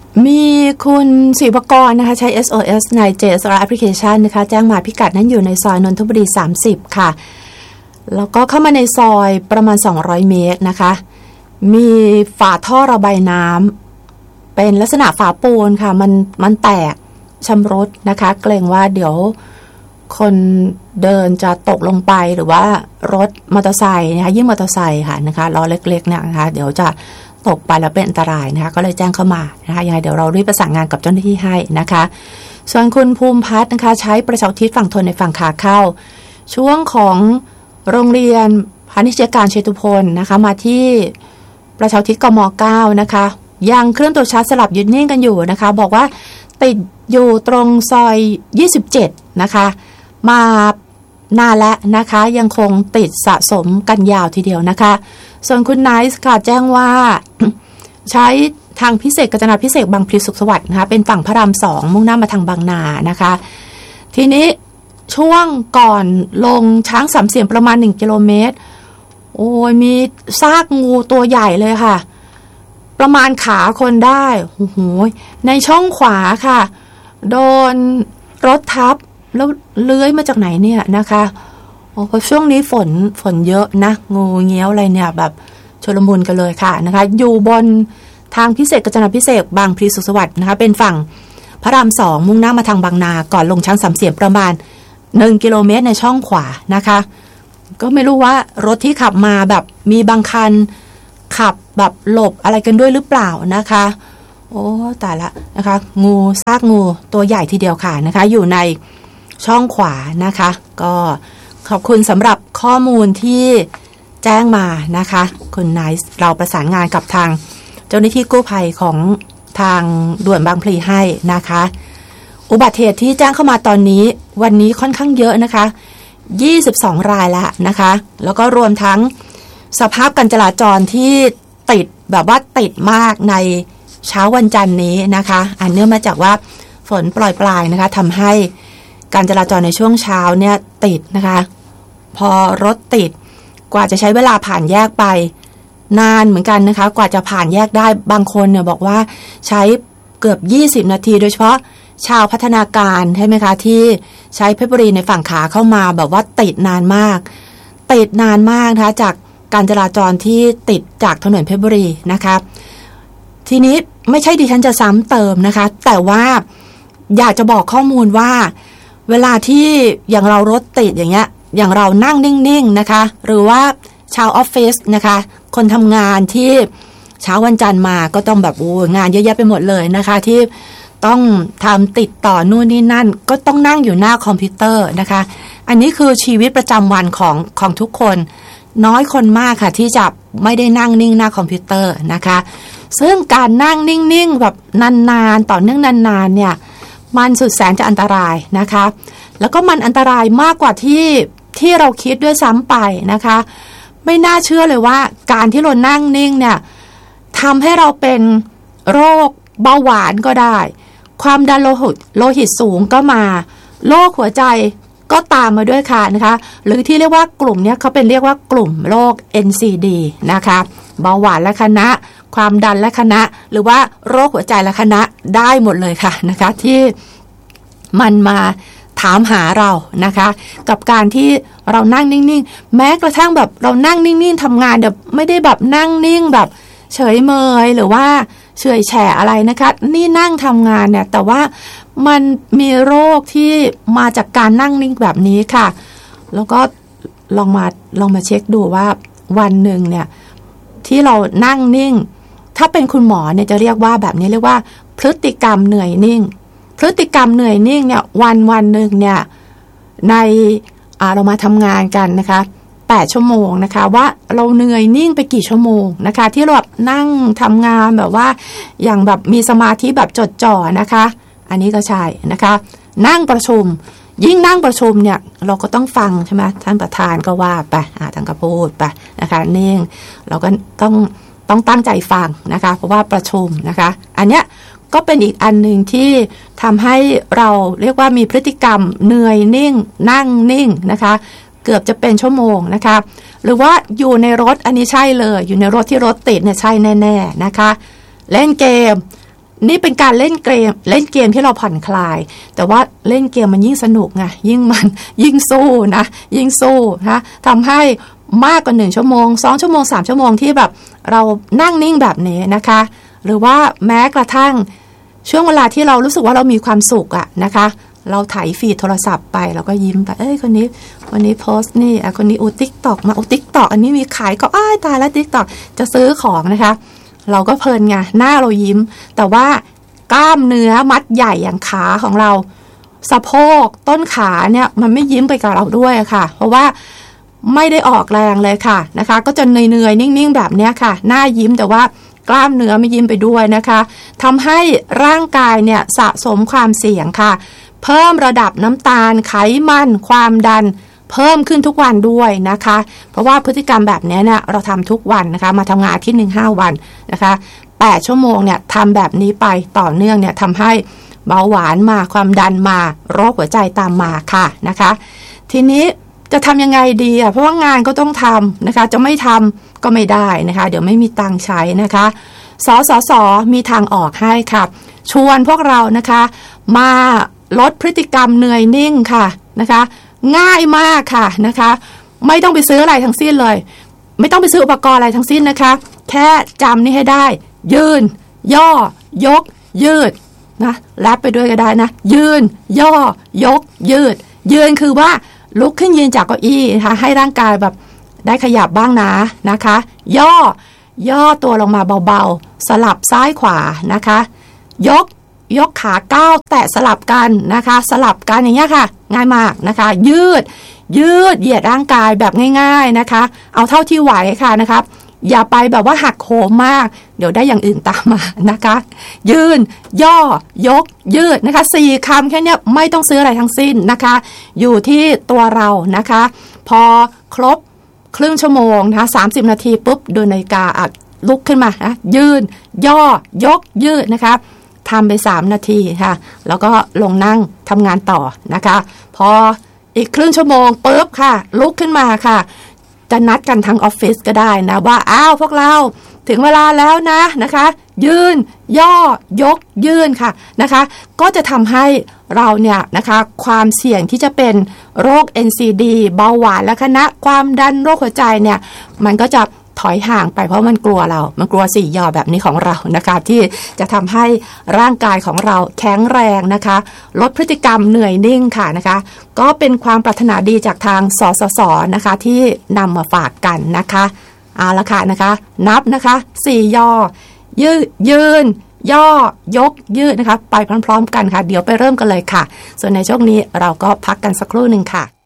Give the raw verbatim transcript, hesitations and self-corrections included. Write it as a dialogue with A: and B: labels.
A: มีคุณศิวกรนะคะใช้ เอส โอ เอส ใน เจ เอส อาร์ Application นะคะแจ้งมาพิกัดนั้นอยู่ในซอยนนทบุรีสามสิบค่ะแล้วก็เข้ามาในซอยประมาณสองร้อยเมตรนะคะมีฝาท่อระบายน้ำเป็นลักษณะฝาปูนค่ะมันมันแตกชำรุดนะคะเกรงว่าเดี๋ยวคนเดินจะตกลงไปหรือว่ารถมอเตอร์ไซค์นะคะยิ่งมอเตอร์ไซค์ค่ะนะคะล้อเล็กๆเนี่ยนะคะเดี๋ยวจะตกไปแล้วเป็นอันตรายนะคะก็เลยแจ้งเข้ามานะคะยังไงเดี๋ยวเรารีบประสานงานกับเจ้าหน้าที่ให้นะคะส่วนคุณภูมิพัฒน์นะคะใช้ประชาอุทิศฝั่งทนในฝั่งขาเข้าช่วงของโรงเรียนพาณิชยการเชตุพนนะคะมาที่ประชาอุทิศกม.เก้านะคะยังเคลื่อนตัวช้าสลับหยุดนิ่งกันอยู่นะคะบอกว่าติดอยู่ตรงซอยยี่สิบเจ็ดนะคะมานานแล้วนะคะยังคงติดสะสมกันยาวทีเดียวนะคะส่วนคุณไนซ์ค่ะแจ้งว่า ใช้ทางพิเศษกาญจนาพิเศษบางพลีสุขสวัสดิ์นะคะเป็นฝั่งพระรามสองมุ่งหน้ามาทางบางนานะคะทีนี้ช่วงก่อนลงช้างสามเสียนประมาณหนึ่งกิโลเมตรโอ้ยมีซากงูตัวใหญ่เลยค่ะประมาณขาคนได้โอ้โหในช่องขวาค่ะโดนรถทับแล้วเลื้อยมาจากไหนเนี่ยนะคะโอ้พอช่วงนี้ฝนฝนเยอะนะงูเงี้ยวอะไรเนี่ยแบบชลมุนกันเลยค่ะนะคะอยู่บนทางพิเศษกาญจนาพิเศษบางพลีสุขสวัสดิ์นะคะเป็นฝั่งพระรามสองมุ่งหน้ามาทางบางนาก่อนลงช้างสามเสียนประมาณหนึ่งกิโลเมตรในช่องขวานะคะก็ไม่รู้ว่ารถที่ขับมาแบบมีบางคันขับแบบหลบอะไรกันด้วยหรือเปล่านะคะโอ้ตายละนะคะงูซากงูตัวใหญ่ทีเดียวค่ะนะคะอยู่ในช่องขวานะคะก็ขอบคุณสำหรับข้อมูลที่แจ้งมานะคะคุณไนซ์เราประสานงานกับทางเจ้าหน้าที่กู้ภัยของทางด่วนบางพลีให้นะคะอุบัติเหตุที่แจ้งเข้ามาตอนนี้วันนี้ค่อนข้างเยอะนะคะยี่สิบสองรายแล้วนะคะแล้วก็รวมทั้งสภาพการจราจรที่ติดแบบว่าติดมากในเช้าวันจันทร์นี้นะคะอันเนื่องมาจากว่าฝนปล่อยปลายนะคะทำให้การจราจรในช่วงเช้าเนี่ยติดนะคะพอรถติดกว่าจะใช้เวลาผ่านแยกไปนานเหมือนกันนะคะกว่าจะผ่านแยกได้บางคนเนี่ยบอกว่าใช้เกือบยี่สิบนาทีโดยเฉพาะชาวพัฒนาการใช่ไหมคะที่ใช้เพชรบุรีในฝั่งขาเข้ามาแบบว่าติดนานมากติดนานมากนะคะจากการจราจรที่ติดจากถนนเพชรบุรีนะคะทีนี้ไม่ใช่ดิฉันจะซ้ำเติมนะคะแต่ว่าอยากจะบอกข้อมูลว่าเวลาที่อย่างเรารถติดอย่างเงี้ยอย่างเรานั่งนิ่งๆนะคะหรือว่าชาวออฟฟิศนะคะคนทำงานที่เช้าวันจันทร์มาก็ต้องแบบโอ้งานเยอะแยะไปหมดเลยนะคะที่ต้องทำติดต่อนู่นนี่นั่นก็ต้องนั่งอยู่หน้าคอมพิวเตอร์นะคะอันนี้คือชีวิตประจำวันของของทุกคนน้อยคนมากค่ะที่จะไม่ได้นั่งนิ่งหน้าคอมพิวเตอร์นะคะซึ่งการนั่งนิ่งๆแบบนานๆต่อเนื่องนานๆเนี่ยมันสุดแสนจะอันตรายนะคะแล้วก็มันอันตรายมากกว่าที่ที่เราคิดด้วยซ้ำไปนะคะไม่น่าเชื่อเลยว่าการที่เรานั่งนิ่งเนี่ยทำให้เราเป็นโรคเบาหวานก็ได้ความดันโลหิตโลหิตสูงก็มาโรคหัวใจก็ตามมาด้วยค่ะนะคะหรือที่เรียกว่ากลุ่มนี้เขาเป็นเรียกว่ากลุ่มโรค เอ็น ซี ดี นะคะเบาหวานและคณะความดันและคณะหรือว่าโรคหัวใจและคณะได้หมดเลยค่ะนะคะที่มันมาถามหาเรานะคะกับการที่เรานั่งนิ่งๆแม้กระทั่งแบบเรานั่งนิ่งๆทำงานแบบไม่ได้แบบนั่งนิ่งแบบเฉยเมยหรือว่าเฉยแฉะอะไรนะคะนี่นั่งทำงานเนี่ยแต่ว่ามันมีโรคที่มาจากการนั่งนิ่งแบบนี้ค่ะแล้วก็ลองมาลองมาเช็คดูว่าวันหนึ่งเนี่ยที่เรานั่งนิ่งถ้าเป็นคุณหมอเนี่ยจะเรียกว่าแบบนี้เรียกว่าพฤติกรรมเหนื่อยนิ่งพฤติกรรมเหนื่อยนิ่งเนี่ยวันวันหนึ่งเนี่ยในเรามาทำงานกันนะคะแปดชั่วโมงนะคะว่าเราเหนื่อยนิ่งไปกี่ชั่วโมงนะคะที่เราแบบนั่งทำงานแบบว่าอย่างแบบมีสมาธิแบบจดจ่อนะคะอันนี้ก็ใช่นะคะนั่งประชุมยิ่งนั่งประชุมเนี่ยเราก็ต้องฟังใช่ไหมท่านประธานก็ว่าไปอ่าท่านก็พูดไปนะคะนิ่งเราก็ต้องต้องตั้งใจฟังนะคะเพราะว่าประชุมนะคะอันเนี้ยก็เป็นอีกอันหนึ่งที่ทำให้เราเรียกว่ามีพฤติกรรมเหนื่อยนิ่งนั่งนิ่งนะคะเกือบจะเป็นชั่วโมงนะคะหรือว่าอยู่ในรถอันนี้ใช่เลยอยู่ในรถที่รถติดเนี่ยใช่แน่ๆนะคะเล่นเกมนี่เป็นการเล่นเกมเล่นเกมที่เราผ่อนคลายแต่ว่าเล่นเกมมันยิ่งสนุกไงยิ่งมันยิ่งสู้นะยิ่งสู้นะทำให้มากกว่าหนึ่งชั่วโมงสองชั่วโมงสามชั่วโมงที่แบบเรานั่งนิ่งแบบนี้นะคะหรือว่าแม้กระทั่งช่วงเวลาที่เรารู้สึกว่าเรามีความสุขอะนะคะเราถ่ายฟีดโทรศัพท์ไปเราก็ยิ้มไปเอ้ยคนนี้วันนี้โพสต์นี่อ่ะคนนี้อูติ๊กตอกมาอูติ๊กตอกอันนี้มีขายก็อ้ายตายแล้วติ๊กตอกจะซื้อของนะคะเราก็เพลินไงหน้าเรายิ้มแต่ว่ากล้ามเนื้อมัดใหญ่อย่างขาของเราสะโพกต้นขาเนี่ยมันไม่ยิ้มไปกับเราด้วยค่ะเพราะว่าไม่ได้ออกแรงเลยค่ะนะคะก็จะเหนื่อยๆนิ่งๆแบบนี้ค่ะหน้ายิ้มแต่ว่ากล้ามเนื้อไม่ยิ้มไปด้วยนะคะทำให้ร่างกายเนี่ยสะสมความเสี่ยงค่ะเพิ่มระดับน้ำตาลไขมันความดันเพิ่มขึ้นทุกวันด้วยนะคะเพราะว่าพฤติกรรมแบบนี้เนี่ยเราทำทุกวันนะคะมาทำงานอาทิตย์หนึ่งห้าวันนะคะแปดชั่วโมงเนี่ยทำแบบนี้ไปต่อเนื่องเนี่ยทำให้เบาหวานมาความดันมาโรคหัวใจตามมาค่ะนะคะทีนี้จะทำยังไงดีอ่ะเพราะว่างานก็ต้องทำนะคะจะไม่ทำก็ไม่ได้นะคะเดี๋ยวไม่มีตังค์ใช้นะคะสสสมีทางออกให้ค่ะชวนพวกเรานะคะมาลดพฤติกรรมเหนื่อยนิ่งค่ะนะคะง่ายมากค่ะนะคะไม่ต้องไปซื้ออะไรทั้งสิ้นเลยไม่ต้องไปซื้ออุปกรณ์อะไรทั้งสิ้นนะคะแค่จำนี่ให้ได้ยืนย่อยกยืดนะแรปไปด้วยก็ได้นะยืนย่อยกยืดยืนคือว่าลุกขึ้นยืนจากเก้าอี้นะคะให้ร่างกายแบบได้ขยับบ้างนะนะคะย่อย่อตัวลงมาเบาๆสลับซ้ายขวานะคะยกยกขาก้าวแตะสลับกันนะคะสลับกันอย่างเงี้ยค่ะง่ายมากนะคะยืดยืดเหยียดร่างกายแบบง่ายๆนะคะเอาเท่าที่ไหวค่ะนะคะอย่าไปแบบว่าหักโหมมากเดี๋ยวได้อย่างอื่นตามมานะคะยืนย่อยกยืดนะคะสี่คำแค่นี้ไม่ต้องซื้ออะไรทั้งสิ้นนะคะอยู่ที่ตัวเรานะคะพอครบครึ่งชั่วโมงนะคะสามสิบนาทีปุ๊บดูนาฬิกาอ่ะลุกขึ้นมานะยืนย่อยกยืดนะคะทำไปสามนาทีค่ะแล้วก็ลงนั่งทำงานต่อนะคะพออีกครึ่งชั่วโมงปุ๊บค่ะลุกขึ้นมาค่ะจะนัดกันทั้งออฟฟิศก็ได้นะว่าอ้าวพวกเราถึงเวลาแล้วนะนะคะยืนย่อยกยืนค่ะนะคะก็จะทำให้เราเนี่ยนะคะความเสี่ยงที่จะเป็นโรค เอ็น ซี ดี เบาหวานและคณะความดันโรคหัวใจเนี่ยมันก็จะถอยห่างไปเพราะมันกลัวเรามันกลัวสี่ยอแบบนี้ของเรานะคะที่จะทำให้ร่างกายของเราแข็งแรงนะคะลดพฤติกรรมเหนื่อยนิ่งค่ะนะคะก็เป็นความปรารถนาดีจากทางสสสนะคะที่นำมาฝากกันนะคะเอาละค่ะนะคะนับนะคะสี่ยอยืดยืนย่อยกยืดนะคะไปพร้อมๆกันค่ะเดี๋ยวไปเริ่มกันเลยค่ะส่วนในช่วงนี้เราก็พักกันสักครู่หนึ่งค่ะ